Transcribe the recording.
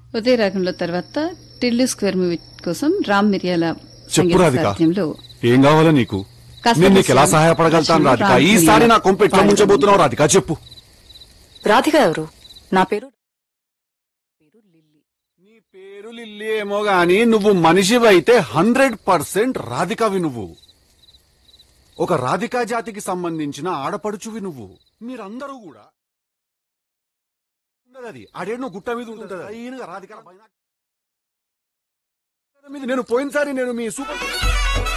ఉదయ రాగంలో తర్వాత Tillu square movie కోసం రామ్ మిరియాల చెప్పు రాధిక. సారథ్యంలో ఏం కావాలా నీకు? నేను నీకు ఎలా సహాయపడగలుగుతాను రాధిక? ఈసారి నా కొంప ఎట్లా ముంచబోతున్నావు రాధిక? చెప్పు. రాధిక ఎవరు? నా పేరు నీ పేరు లిల్లీ ఏమో గాని నువ్వు మనిషివైతే 100% రాధికవి నువ్వు. ఒక రాధికా జాతికి సంబంధించిన ఆడపడుచువి నువ్వు. మీరందరూ కూడా అది ఆడేడు గుట్ట మీద ఉంటుంది. రాధిక నేను పోయినసారి నేను మీ సూపర్